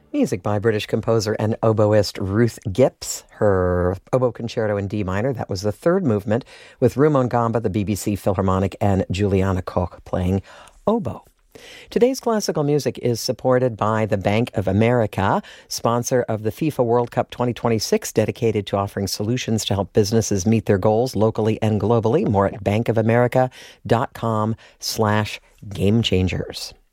Music by British composer and oboist Ruth Gipps. Her oboe concerto in D minor. That was the third movement with Rumon Gamba, the BBC Philharmonic, and Juliana Koch playing oboe. Today's classical music is supported by the Bank of America, sponsor of the FIFA World Cup 2026, dedicated to offering solutions to help businesses meet their goals locally and globally. More at bankofamerica.com/gamechangers.